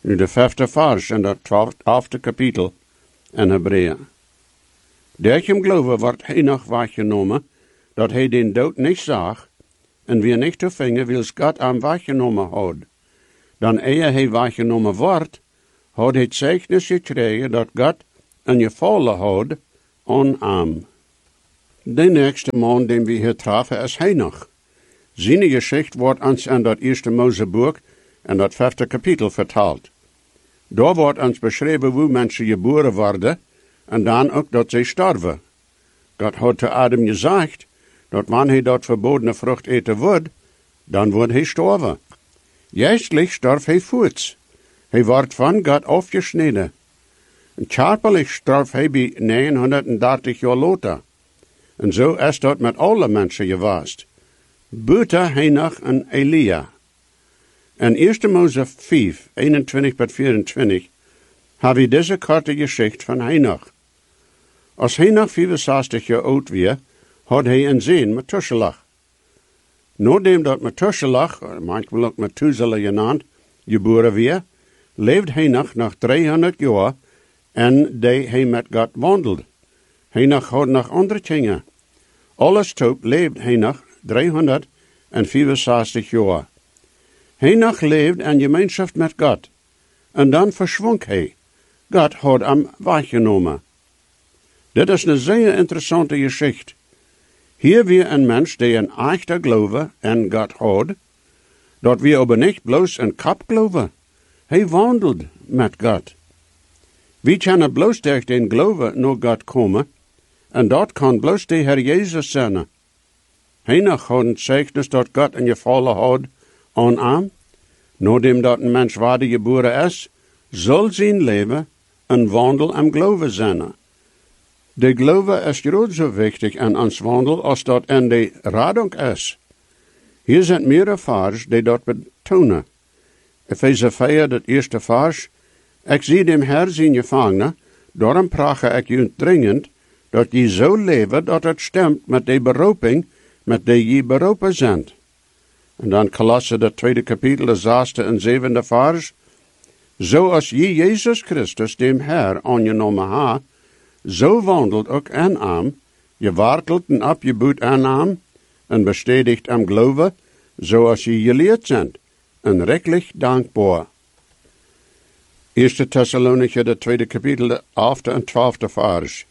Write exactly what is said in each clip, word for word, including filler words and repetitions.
Nu de vijfde vers in dat twaalfde kapitel in Hebreeën. Durch hem geloven wordt hij nog waargenomen, dat hij den dood niet zag, en wie niet te vingen, wils God aan waargenomen had. Dan eer hij waargenomen wordt, had hij het zeugnis gekregen dat God een gevallen had aan hem. De nächste man, den we hier trafen, is Henoch. Zijn geschichte wordt ons in dat eerste Moseboek en dat vijfde kapitel vertaald. Daar wordt ons beschreven hoe mensen geboren worden en dan ook dat zij sterven. God had te Adam gezegd dat wanneer hij dat verbodene vrucht eten wordt, dan wordt hij sterven. Geestlich sterft hij voets. Hij wordt van God afgesneden. En körperlich sterft hij bij negenhonderddertig jaar later. En zo is dat met alle mensen geweest. Buiten Henoch en Elia. In eerste Mose vijf, eenentwintig tot vierentwintig, hebben we deze korte geschichte van Henoch. Als Henoch vierenzestig jaar oud was, had hij een zoon, Methuselah. Nadat dat Methuselah, manchmal ook Methuselah genannt, geboren was, leefde Henoch nog driehonderd jaar en die hij met God wandelde. Henoch had nog andere dingen. Alles toe leefde Henoch driehonderdvierenzestig jaar. Henoch leefde in gemeenschap met God. En dan verschwonk hij. God had hem weggenomen. Dit is een zeer interessante geschichte. Hier weer een mens die een echte geloof in God had, dat we aber niet bloos een kap geloven. Hij wandelt met God. We kunnen bloos durch den geloof naar God komen, en dat kan bloos de Heer Jezus zijn. Henoch had een zeugnis dat God een gevallen had aan hem. Nadat dat een mens waardig geboren is, zal zijn leven een wandel am geloof zijn. De geloof is groot zo wichtig in ons wandel als dat in de radung is. Hier zijn meerdere vers die dat betonen. Efeze vier, dat eerste vers. Ik zie dem Herr zijn gevangene, daarom prage ik u dringend, dat je zo leven dat het stemt met de beroeping, met die je beroepen zijn. En dan Kolosse, dat tweede kapitel, de zesde en zevende vers. Zoals je Jezus Christus, dem Herr, aangenomen ha, zo wandelt ook in hem, je wartelt en op je boet aan hem, en bestedigt am geloven, zoals je geleerd bent, en rechtlich dankbaar. Eerste Thessalonicher, de tweede kapitel, de elfde en twaalfde vers.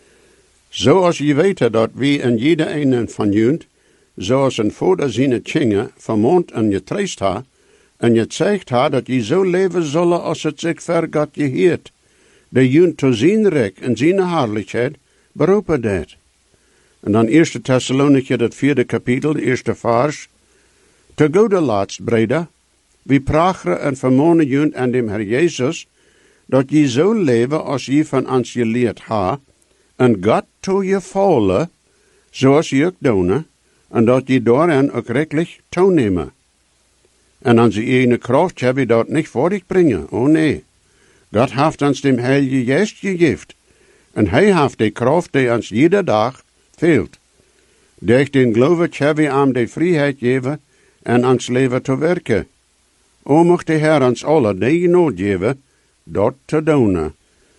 Zoals je weet dat wie in jeder een van jullie, zoals een vader zijn kinderen vermont en getreist ha, en je zegt ha dat je zo leven zullen als het zich ver God geheert, de jullie tot zijn rijk en zijn herrlijkheid beroepen deed. En dan eerste Thessalonicher, het vierde kapitel, de eerste vers. Te goede laatst, breder, wie pracheren en vermonen jullie aan dem Herr Jezus, dat je zo leven als je van ons geleerd ha, en God toe je vallen, zoals je ook doen, en dat je daarin ook rechtlich toenemen. En aan zijn ene kracht heb je dat niet voor zich brengen, oh nee. God heeft ons dem Heilige Geest gegeven, en hij heeft die kracht die ons jede dag veelt. Durch den geloof hebben we hem de vrijheid geven en ons leven te werken. O mocht de Heer ons alle die nood geven, dat te doen.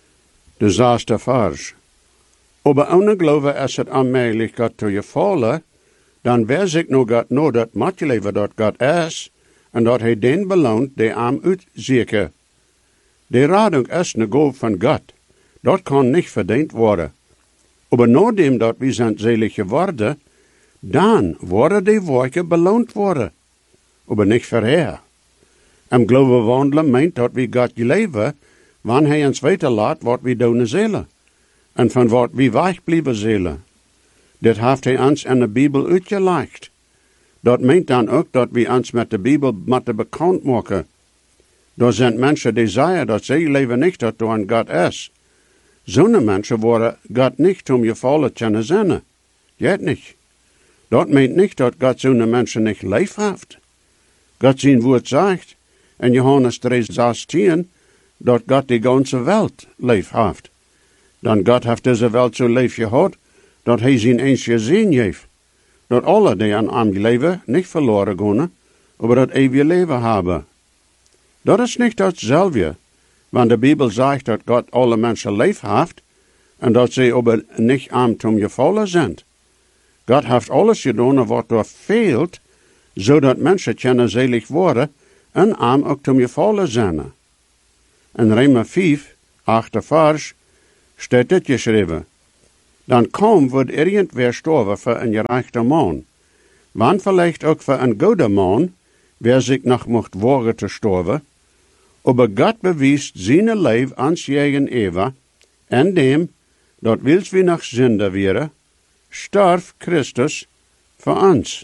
De zesde vers. Aber ohne Glaube is het onmogelijk God te gevallen, dan wees ik nog God no dat moet leven dat God is, en dat hij den beloont die hem uitzieken. De radung is een golf van God. Dat kan niet verdiend worden. Aber nadat dat we zijn zelig geworden, dan worden die werken beloond worden. Aber niet verheer. Am geloven wandelen meint dat we God leven, wanneer hij ons weten laat wat we doen zullen. En van wat we wegblijven zullen. Dit heeft hij ons in de Bijbel uitgelegd. Dat meint dan ook dat we ons met de Bijbel moeten bekend maken. Er zijn mensen die zeggen dat zij leven niet dat er een God is. Zo'n mensen worden God niet om je vallen kunnen zijn. Jet niet. Dat meint niet dat God zo'n mensen niet lief heeft. God zijn woord zegt in Johannes drie zestien dat God die ganze Welt lief heeft. Dan God heeft deze Welt zo lief gehad dat hij zijn eensje zin heeft. Dat alle die aan hem leven niet verloren gaan, maar dat eeuwige leven hebben. Dat is niet datzelfde, want de Bibel zegt dat God alle mensen lief heeft en dat ze aber niet aan zum gevallen zijn. God heeft alles gedaan wat er fehlt, zodat mensen kunnen selig worden en aan ook zum gevallen zijn. In Römer vijf, achte vers, staat dit geschreven. Dan kaum wordt irgendwer sterven voor een gerechte man. Want vielleicht ook voor een goede man, wer zich nog mocht wagen te sterven, aber God bewijst zijn leven ans jegen Eva, en dem, dat wils wie nog zinder wäre, starf Christus voor ons.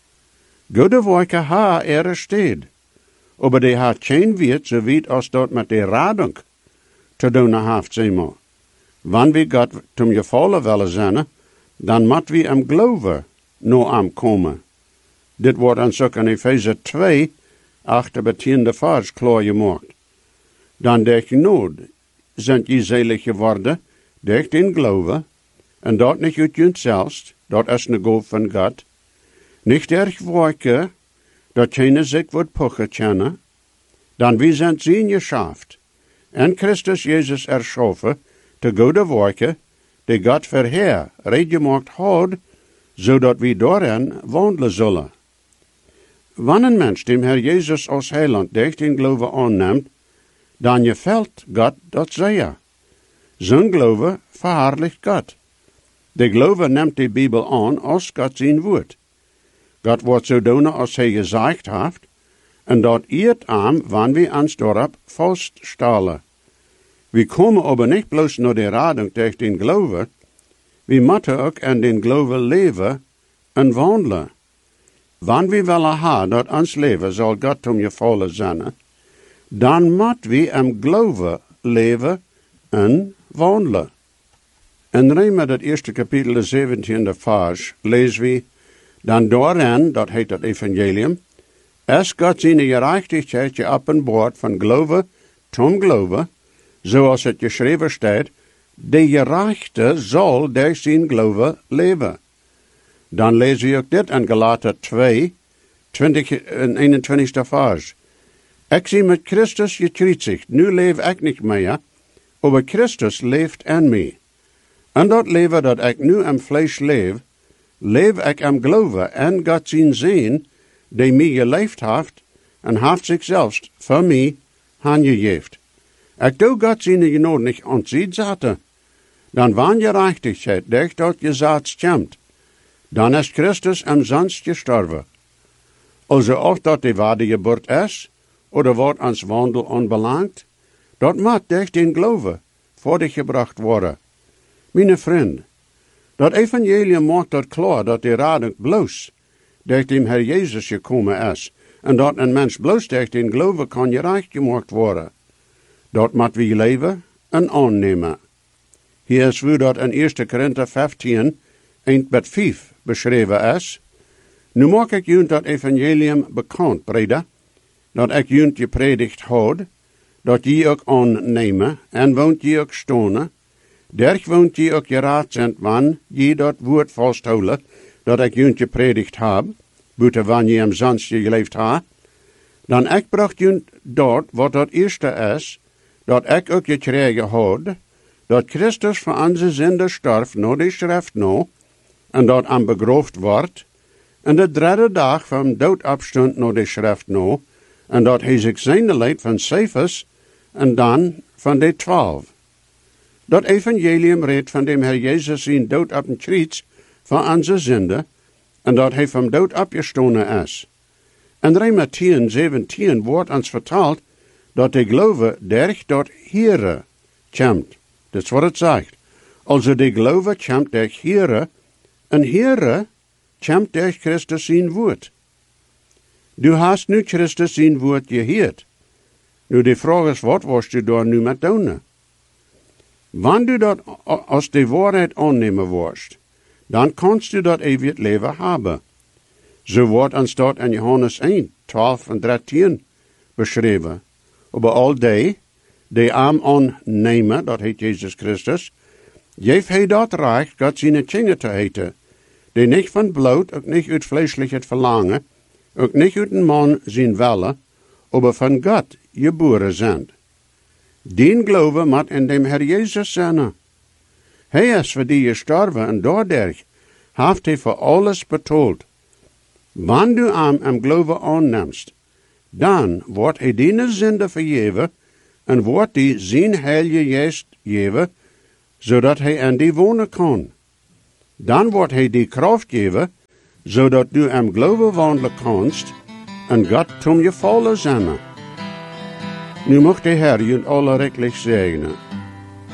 Goede werken ha er steed, aber die hat geen wet, zo weit als dat met de radung te doen heeft, zeemaal. Wanneer we God zum gevallen willen zijn, dan moet we hem geloven, no am komen. Dit wordt ons ook in Efeze twee, achte bij tiende vers klaar gemaakt. Dan durch nood zijn je selig geworden, durch den geloven, en dat niet uit jezelf, dat is een gof van God, niet durch werken, dat keine zich wordt puchen kennen, dan wie zijn zien geschaft, en Christus Jezus erschaffen, te goede werken, die God verheer reed gemaakt had, zodat we daarin wandelen zullen. Wanneer een mens dem Herr Jezus als heiland durch den geloven aanneemt, dan gefällt God dat zeer. Zijn geloven verherrlicht God. De geloven neemt de Bibel aan als God zijn woord. God wordt zo doen als hij gezegd heeft, en dat eert aan wanneer we ons daarop vaststellen. We komen aber niet bloos naar de rading durch den geloven, we moeten ook in den geloven leven en wandelen. Wanneer we willen ha dat ons leven zal God om je vallen zijn, dan moet we hem geloven leven en wandelen. In Römer, dat eerste kapitel, de zeventiende vers, lezen we, dan daarin, dat heet het evangelium, is God zijn gerechtigheid geopenbaard van geloven zum geloven, zoals het geschreven staat, de gerechte zal door zijn geloven leven. Dan lezen we ook dit in Galater twee, twintig en eenentwintigste vers. Ik zie met Christus gekruisigd, nu leef ik niet meer, maar Christus leeft in mij. En dat leven dat ik nu in vlees leef, leef ik am geloven en God zijn zin, die mij geleefd heeft, en heeft zichzelf voor mij aangegeven. Ik doe God zijn genade niet ontzien zaten. Dan wanneer gerechtigheid durch dat gezat stemt, dan is Christus am sonst gestorven. Also auch dat die wedergeburt is, oder wat ons wandel anbelangt, dat moet durch den geloven voor dich gebracht worden. Meine vriend, dat evangelium maakt dat klaar dat die rading bloos durch dem Herr Jezus gekomen is, en dat een mens bloos durch den geloven kan gerecht gemaakt worden. Dat moet we leven en aannemen. Hier is hoe dat in eerste Korinther vijftien, een tot vijf beschreven is. Nu maak ik jullie dat evangelium bekend, breder, dat ik jullie gepredikt houd, dat je ook aannemen en woont je ook stonen, derg woont je ook geraad zijn, wanneer je dat woord vasthouden, dat ik jullie gepredikt heb, buiten wanneer je hem sonst je geleefd hebt, dan ik bracht jullie dat wat dat eerste is, dat ik ook gekregen had, dat Christus voor onze zinden starf, naar de schrift nou, en dat aan begroofd wordt, en de derde dag van dood opstond naar de schrift nou, en dat hij zich zijnde leed van Cephas, en dan van de twaalf. Dat evangelium redt van dem Herr Jezus zijn dood op een kruis voor onze zinden, en dat hij van dood opgestonden is. En Römer tien, zeventien wordt ons verteld, dat de geloven durch dat Heere komt. Dat is wat het zegt. Also de geloven komt durch Heere, en Heere komt durch Christus zijn woord. Du hast nu Christus zijn woord gehoord. Nu de vraag is, wat was je daar nu met doen? Wanneer du dat als de waarheid aannemen worst, dan kannst du dat eeuwig leven hebben. Zo wordt ons dat in Johannes één, twaalf en dertien beschreven. Aber al die, die am aannemen, dat heet Jezus Christus, geeft hij dat recht, God zijn kinderen te heten, die niet van bloed, ook niet uit vleeselijk het verlangen, ook niet uit een man zijn willen, aber van God geboren zijn. Dien geloof moet in dem Herr Jezus zijn. Hij is voor die gestorven en doordat heeft hij voor alles betaald. Wanneer du aan hem geloven aanneemt, dan wordt hij die zonde vergeven en wordt die zijn heilige geest geven, zodat hij in die wonen kan. Dan wordt hij die kracht geven, zodat du hem geloven wandelen kanst en God tom je vallen zijn. Nu mocht de Herr je alle rechtlich zegenen.